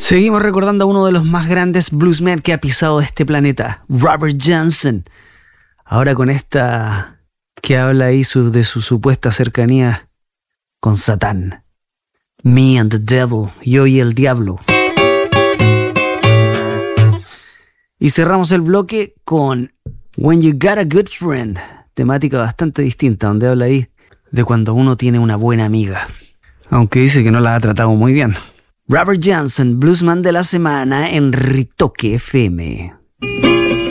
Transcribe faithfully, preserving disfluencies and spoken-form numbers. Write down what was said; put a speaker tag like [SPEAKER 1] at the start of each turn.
[SPEAKER 1] Seguimos recordando a uno de los más grandes bluesmen que ha pisado este planeta, Robert Johnson. Ahora con esta que habla ahí su, de su supuesta cercanía con Satán. Me and the Devil, yo y el diablo. Y cerramos el bloque con When You Got a Good Friend, temática bastante distinta, donde habla ahí de cuando uno tiene una buena amiga, aunque dice que no la ha tratado muy bien. Robert Johnson, bluesman de la semana en Ritoque F M.